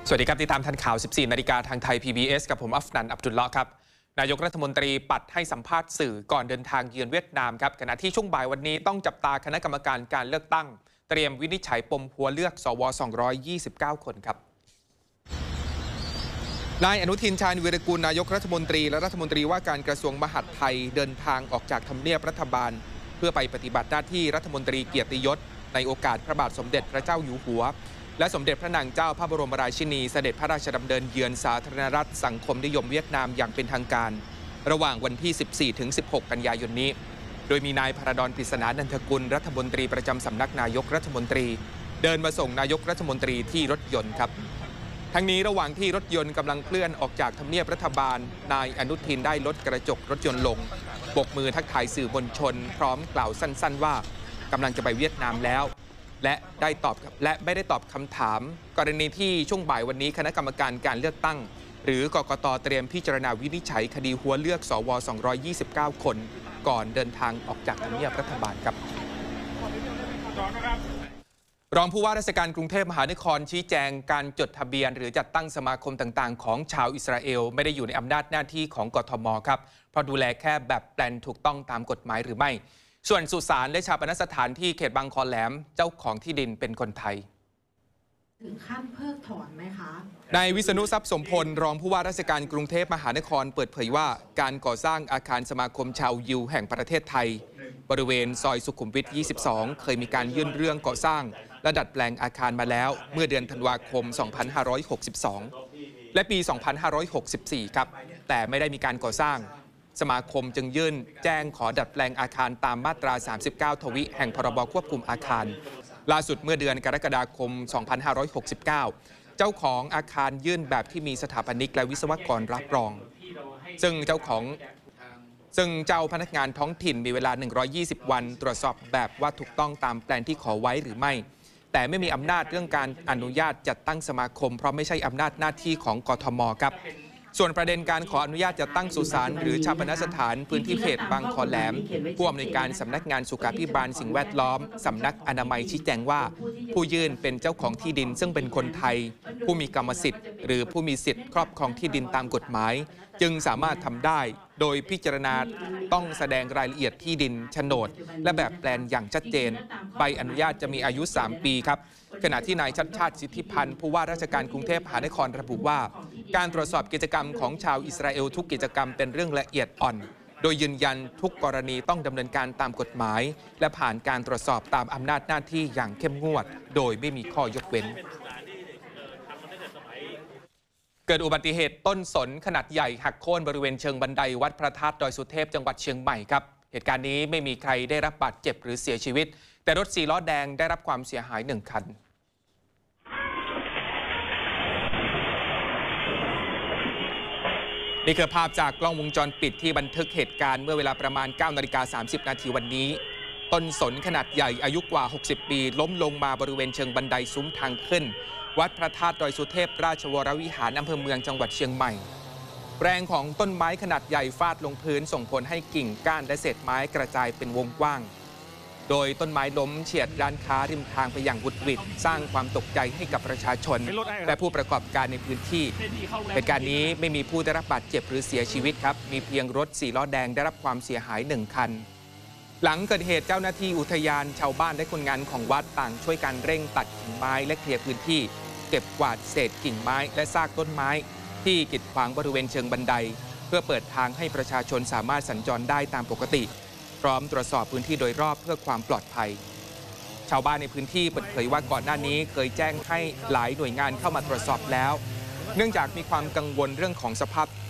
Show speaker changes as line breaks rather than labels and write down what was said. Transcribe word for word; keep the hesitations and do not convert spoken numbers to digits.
สวัสดีครับติดตามทันข่าว สิบสี่ นาฬิกาทางไทย พี บี เอส กับผมอัฟนัน อับดุลเลาะห์ครับนายกรัฐมนตรีปัดให้สัมภาษณ์สื่อก่อนเดินทางเยือนเวียดนามครับขณะที่ช่วงบ่ายวันนี้ต้องจับตาคณะกรรมการการเลือกตั้งเตรียมวินิจฉัยปมหัวเลือกสวสองร้อยยี่สิบเก้าคนครับนายอนุทินชาญวีรกูลนายกรัฐมนตรีและรัฐมนตรีว่าการกระทรวงมหาดไทยเดินทางออกจากทำเนียบรัฐบาลเพื่อไปปฏิบัติหน้าที่รัฐมนตรีเกียรติยศในโอกาสพระบาทสมเด็จพระเจ้าอยู่หัวและสมเด็จพระนางเจ้าพระบรมราชินีเสด็จพระราชดำเนินเยือนสาธารณรัฐสังคมนิยมเวียดนามอย่างเป็นทางการระหว่างวันที่ สิบสี่ถึงสิบหก กันยายนนี้โดยมีนายพระดอนปริศนานันทกุลรัฐมนตรีประจำสำนักนายกรัฐมนตรีเดินมาส่งนายกรัฐมนตรีที่รถยนต์ครับทั้งนี้ระหว่างที่รถยนต์กำลังเคลื่อนออกจากทำเนียบรัฐบาลนายอนุทินได้ลดกระจกรถยนต์ลงโบกมือทักทายสื่อมวลชนพร้อมกล่าวสั้นๆว่ากำลังจะไปเวียดนามแล้วและได้ตอบและไม่ได้ตอบคำถามกรณีที่ช่วงบ่ายวันนี้คณะกรรมการการเลือกตั้งหรือกกต.เตรียมพิจารณาวินิจฉัยคดีหัวเลือกสวสองร้อยยี่สิบเก้าคนก่อนเดินทางออกจากทำเนียบรัฐบาลครับรองผู้ว่าราชการกรุงเทพมหานครชี้แจงการจดทะเบียนหรือจัดตั้งสมาคมต่างๆของชาวอิสราเอลไม่ได้อยู่ในอำนาจหน้าที่ของกทมครับเพราะดูแลแค่แบบแปลนถูกต้องตามกฎหมายหรือไม่ส่วนสุสานและชาปนสถานที่เขตบางคอแหลมเจ้าของที่ดินเป็นคนไทย
ถึงขั้นเพิกถอนไหมคะ
นายวิษณุทรัพย์สมพลรองผู้ว่าราชการกรุงเทพมหานครเปิดเผยว่าการก่อสร้างอาคารสมาคมชาวยิวแห่งประเทศไทยบริเวณซอยสุขุมวิท ยี่สิบสอง เคยมีการยื่นเรื่องก่อสร้างและดัดแปลงอาคารมาแล้วเมื่อเดือนธันวาคม สองพันห้าร้อยหกสิบสอง และปี สองพันห้าร้อยหกสิบสี่ ครับแต่ไม่ได้มีการก่อสร้างสมาคมจึงยื่นแจ้งขอดัดแปลงอาคารตามมาตรา สามสิบเก้า ทวิแห่งพรบควบคุมอาคารล่าสุดเมื่อเดือนกรกฎาคม สองพันห้าร้อยหกสิบเก้า เจ้าของอาคารยื่นแบบที่มีสถาปนิกและวิศวกรรับรองซึ่งเจ้าของซึ่งเจ้าพนักงานท้องถิ่นมีเวลา หนึ่งร้อยยี่สิบ วันตรวจสอบแบบว่าถูกต้องตามแปลนที่ขอไว้หรือไม่แต่ไม่มีอำนาจเรื่องการอนุญาตจัดตั้งสมาคมเพราะไม่ใช่อำนาจหน้าที่ของกทมครับส่วนประเด็นการขออนุญาตจะตั้งสุสานหรือชาปนสถานพื้นที่เขตบางคอแหลมผู้อำนวยการสำนักงานสุขาภิบาลสิ่งแวดล้อมสำนักอนามัยชี้แจงว่าผู้ยื่นเป็นเจ้าของที่ดินซึ่งเป็นคนไทยผู้มีกรรมสิทธิ์หรือผู้มีสิทธิ์ครอบครองที่ดินตามกฎหมายจึงสามารถทำได้โดยพิจารณาต้องแสดงรายละเอียดที่ดินโฉนดและแบบแปลนอย่างชัดเจนใบอนุญาตจะมีอายุสามปีครับขณะที่นายชัดชาติสิทธิพันธ์ผู้ว่าราชการกรุงเทพมหานครระบุว่าการตรวจสอบกิจกรรมของชาวอิสราเอลทุกกิจกรรมเป็นเรื่องละเอียดอ่อนโดยยืนยันทุกกรณีต้องดำเนินการตามกฎหมายและผ่านการตรวจสอบตามอำนาจหน้าที่อย่างเข้มงวดโดยไม่มีข้อยกเว้นเกิดอุบัติเหตุต้นสนขนาดใหญ่หักโค่นบริเวณเชิงบันไดวัดพระธาตุดอยสุเทพจังหวัดเชียงใหม่ครับเหตุการณ์นี้ไม่มีใครได้รับบาดเจ็บหรือเสียชีวิตแต่รถสี่ล้อแดงได้รับความเสียหายหนึ่งคันนี่คือภาพจากกล้องวงจรปิดที่บันทึกเหตุการณ์เมื่อเวลาประมาณ เก้านาฬิกาสามสิบ นาทีวันนี้ต้นสนขนาดใหญ่อายุกว่าหกสิบปีล้มลงมาบริเวณเชิงบันไดซุ้มทางขึ้นวัดพระธาตุดอยสุเทพราชวรวิหารอำเภอเมืองจังหวัดเชียงใหม่แรงของต้นไม้ขนาดใหญ่ฟาดลงพื้นส่งผลให้กิ่งก้านและเศษไม้กระจายเป็นวงกว้างโดยต้นไม้ล้มเฉียดร้านค้าริมทางไปอย่างวุดวิดสร้างความตกใจให้กับประชาชนและผู้ประกอบการในพื้นที่เหตุการณ์นี้ไม่มีผู้ได้รับบาดเจ็บหรือเสียชีวิตครับมีเพียงรถสี่ล้อแดงได้รับความเสียหายหนึ่งคันหลังเกิดเหตุเจ้าหน้าที่อุทยานชาวบ้านและคนงานของวัดต่างช่วยกันเร่งตัดกิ่งไม้และเคลียร์พื้นที่เก็บกวาดเศษกิ่งไม้และซากต้นไม้ที่กีดขวางบริเวณเชิงบันไดเพื่อเปิดทางให้ประชาชนสามารถสัญจรได้ตามปกติพร้อมตรวจสอบพื้นที่โดยรอบเพื่อความปลอดภัยชาวบ้านในพื้นที่เปิดเผยว่าก่อนหน้านี้เคยแจ้งให้หลายหน่วยงานเข้ามาตรวจสอบแล้วเนื่องจากมีความกังวลเรื่องของสภาพ